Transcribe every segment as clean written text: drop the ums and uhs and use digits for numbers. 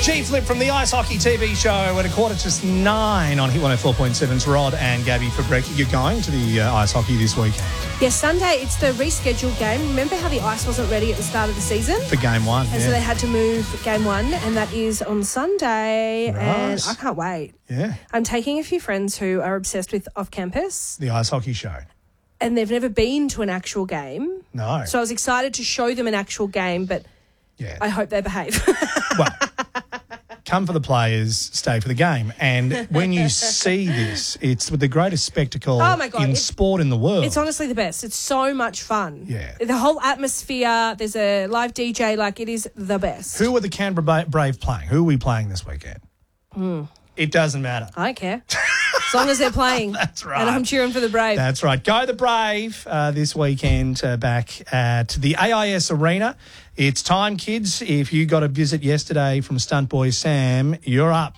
G-Flip from the Ice Hockey TV show at 9:15 on Hit 104.7's Rod and Gabby for breakfast. You're going to the ice hockey this weekend? Yes, Sunday, it's the rescheduled game. Remember how the ice wasn't ready at the start of the season? For game one, And so they had to move game one, and that is on Sunday. Right. And I can't wait. Yeah. I'm taking a few friends who are obsessed with off-campus, The ice hockey show. and they've never been to an actual game. No. So I was excited to show them an actual game, but Yeah. I hope they behave. Well, come for the players, stay for the game. And when you see this, it's the greatest spectacle Oh my God, in it's- sport in the world. It's honestly the best. It's so much fun. Yeah. The whole atmosphere, there's a live DJ, like it is the best. Who are the Canberra Brave playing? Who are we playing this weekend? It doesn't matter. I don't care. As long as they're playing. That's right. And I'm cheering for the Brave. That's right. Go the Brave this weekend back at the AIS Arena. It's time, kids. If you got a visit yesterday from Stunt Boy Sam, you're up.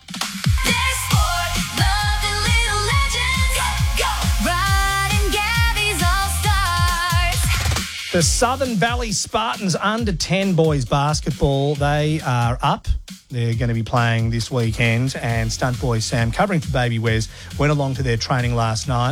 The Southern Valley Spartans under 10 boys basketball, they are up. They're going to be playing this weekend, and Stunt Boy Sam, covering for Baby Wes, went along to their training last night.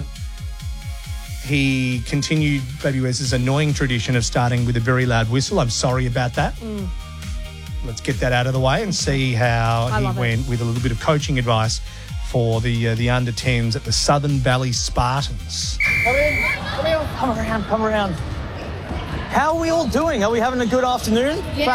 He continued Baby Wes's annoying tradition of starting with a very loud whistle. I'm sorry about that. Let's get that out of the way and see how he went with a little bit of coaching advice for the under 10s at the Southern Valley Spartans. Come around. How are we all doing? Are we having a good afternoon? Yeah.